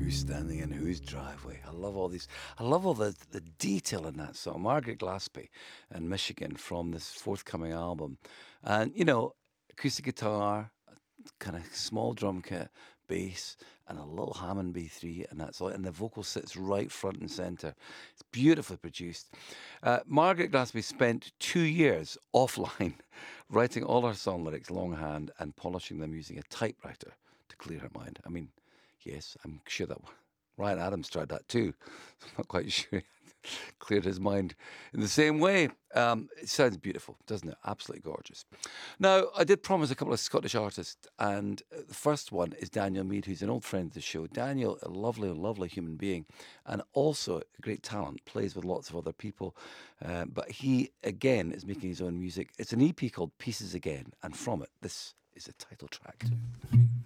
Who's standing in whose driveway? I love all these. I love all the detail in that song. Margaret Glaspie and Michigan from this forthcoming album. And, acoustic guitar, kind of small drum kit, bass, and a little Hammond B3, and that's all. And the vocal sits right front and center. It's beautifully produced. Margaret Glaspie spent 2 years offline writing all her song lyrics longhand and polishing them using a typewriter to clear her mind. I mean, yes, I'm sure that Ryan Adams tried that too. I'm not quite sure he cleared his mind in the same way. It sounds beautiful, doesn't it? Absolutely gorgeous. Now, I did promise a couple of Scottish artists, and the first one is Daniel Mead, who's an old friend of the show. Daniel, a lovely, lovely human being, and also a great talent, plays with lots of other people. But he, again, is making his own music. It's an EP called Pieces Again, and from it, this is a title track.